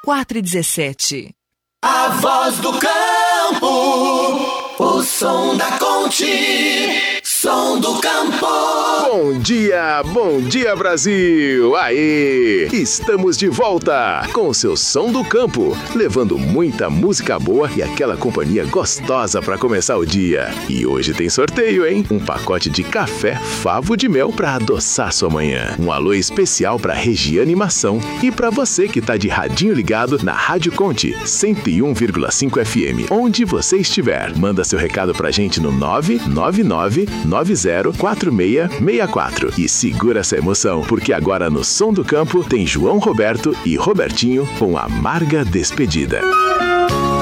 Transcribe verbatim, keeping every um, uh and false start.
quatro e dezessete. A voz do campo, o som da Conte, som do campo. Bom dia, bom dia Brasil! Aê! Estamos de volta com o seu som do campo, levando muita música boa e aquela companhia gostosa para começar o dia. E hoje tem sorteio, hein? Um pacote de café Favo de Mel para adoçar sua manhã. Um alô especial para Regiane Mação e para você que tá de radinho ligado na Rádio Conte cento e um vírgula cinco F M, onde você estiver. Manda seu recado pra gente no nove nove nove nove zero quatro seis seis quatro e segura essa emoção, porque agora no Som do Campo tem João Roberto e Robertinho com Amarga Despedida.